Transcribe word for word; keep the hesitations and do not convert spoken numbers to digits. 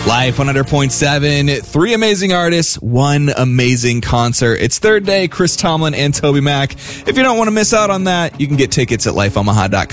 Life one hundred point seven, three amazing artists, one amazing concert. It's third day, Chris Tomlin and Toby Mac. If you don't want to miss out on that, you can get tickets at life omaha dot com.